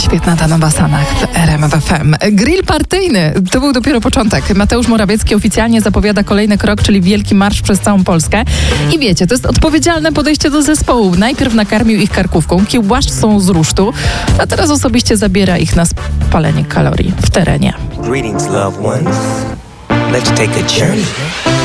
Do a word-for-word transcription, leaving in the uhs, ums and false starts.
Świetna ta na basanach w R M F F M. Grill partyjny. To był dopiero początek. Mateusz Morawiecki oficjalnie zapowiada kolejny krok, czyli wielki marsz przez całą Polskę. I wiecie, to jest odpowiedzialne podejście do zespołu. Najpierw nakarmił ich karkówką, kiełbaszcą z rusztu, a teraz osobiście zabiera ich na spalenie kalorii w terenie. Greetings, loved ones. Let's take a journey.